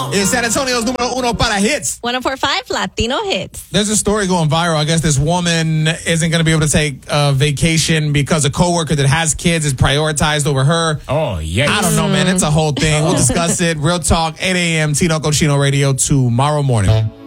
It's San Antonio's número uno para hits. 104.5 Latino Hits. There's a story going viral. I guess this woman isn't going to be able to take a vacation because a coworker that has kids is prioritized over her. Oh, yeah. I don't know, man. It's a whole thing. We'll discuss it. Real Talk, 8 a.m. Tino Cochino Radio tomorrow morning.